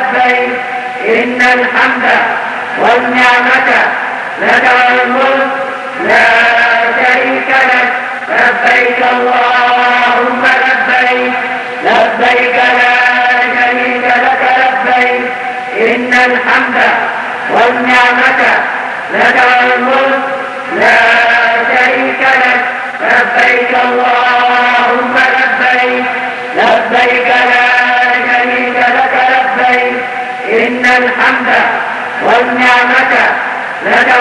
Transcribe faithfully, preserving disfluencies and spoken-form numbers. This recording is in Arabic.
لبيك إن الحمد والنعمة لك والملك لا شريك لك لبيك اللهم لبيك لبيك لا شريك لك لبيك إن الحمد والنعمة لك والملك لا شريك لك لبيك اللهم لبيك لبيك لا شريك لك لبيك إن الحمد والنعمة لك